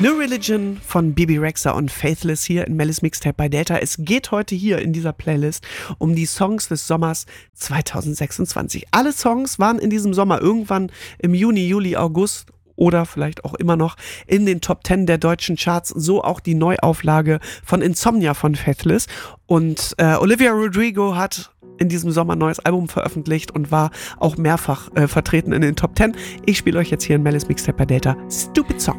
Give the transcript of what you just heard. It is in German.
New Religion von Bebe Rexha und Faithless hier in Mellis Mixtape bei Delta. Es geht heute hier in dieser Playlist um die Songs des Sommers 2026. Alle Songs waren in diesem Sommer irgendwann im Juni, Juli, August oder vielleicht auch immer noch in den Top 10 der deutschen Charts. So auch die Neuauflage von Insomnia von Faithless. Und Olivia Rodrigo hat in diesem Sommer ein neues Album veröffentlicht und war auch mehrfach vertreten in den Top 10. Ich spiele euch jetzt hier in Mellis Mixtape bei Delta Stupid Song.